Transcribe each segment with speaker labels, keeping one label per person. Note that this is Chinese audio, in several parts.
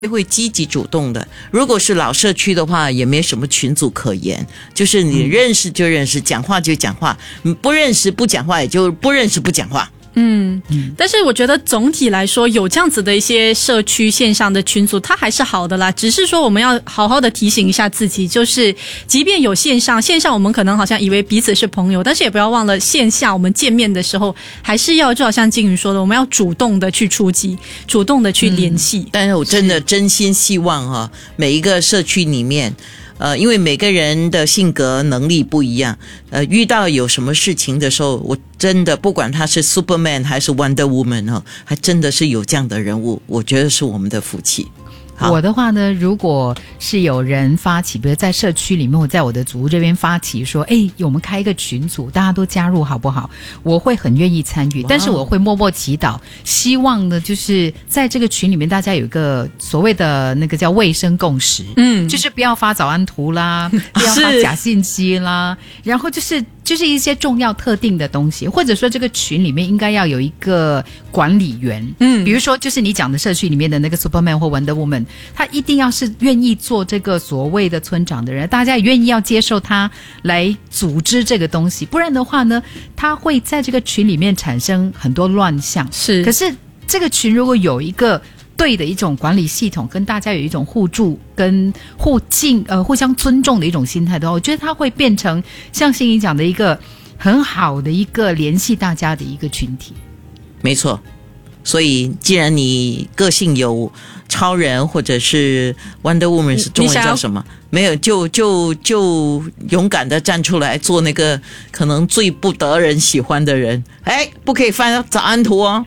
Speaker 1: 会积极主动的。如果是老社区的话，也没什么群组可言，就是你认识就认识，讲话就讲话，不认识不讲话，也就不认识不讲话。
Speaker 2: 但是我觉得总体来说，有这样子的一些社区线上的群组，它还是好的啦。只是说我们要好好的提醒一下自己，就是即便有线上我们可能好像以为彼此是朋友，但是也不要忘了线下我们见面的时候，还是要就好像金鱼说的，我们要主动的去出击，主动的去联系。
Speaker 1: 但是我真心希望每一个社区里面。因为每个人的性格能力不一样，遇到有什么事情的时候，我真的不管他是 Superman 还是 Wonder Woman 还真的是有这样的人物，我觉得是我们的福气。
Speaker 3: 我的话呢，如果是有人发起，比如在社区里面，我在我的组织这边发起说，我们开一个群组，大家都加入好不好？我会很愿意参与，但是我会默默祈祷，希望呢，就是在这个群里面，大家有一个所谓的那个叫卫生共识，就是不要发早安图啦，不要发假信息啦，然后就是一些重要特定的东西，或者说这个群里面应该要有一个管理员，比如说就是你讲的社区里面的那个 Superman 或 Wonder Woman， 他一定要是愿意做这个所谓的村长的人，大家也愿意要接受他来组织这个东西，不然的话呢，他会在这个群里面产生很多乱象。可是这个群如果有一个对的一种管理系统，跟大家有一种互助跟互相尊重的一种心态的话，我觉得它会变成像欣怡讲的一个很好的一个联系大家的一个群体。
Speaker 1: 没错，所以既然你个性有超人或者是 Wonder Woman 是中文叫什么？没有，就勇敢的站出来做那个可能最不得人喜欢的人。不可以翻早安图哦。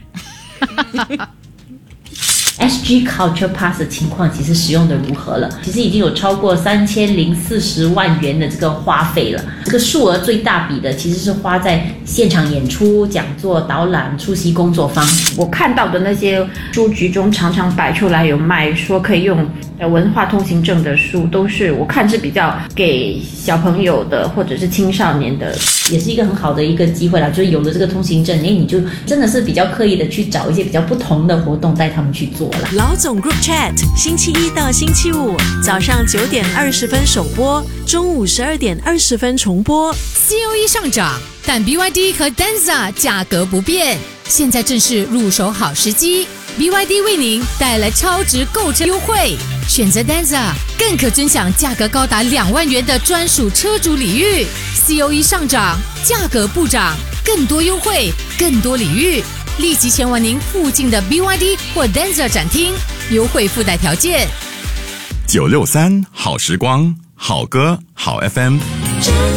Speaker 4: SG Culture Pass 的情况其实使用的如何了？其实已经有超过3040万元的这个花费了。这个数额最大笔的其实是花在现场演出、讲座、导览、出席工作坊。
Speaker 5: 我看到的那些书局中常常摆出来有卖说可以用文化通行证的书，都是我看是比较给小朋友的或者是青少年的，
Speaker 4: 也是一个很好的一个机会啦。就是有了这个通行证，你就真的是比较刻意的去找一些比较不同的活动带他们去做。
Speaker 6: 老总 Group Chat 星期一到星期五早上9点20分首播，中午12点20分重播。
Speaker 7: COE 上涨，但 BYD 和 Denza 价格不变，现在正是入手好时机。BYD 为您带来超值购车优惠，选择 Denza 更可尊享价格高达2万元的专属车主礼遇。COE 上涨，价格不涨，更多优惠，更多礼遇。立即前往您附近的 BYD 或 Denza 展厅，优惠附带条件。
Speaker 8: 963好时光，好歌好 FM。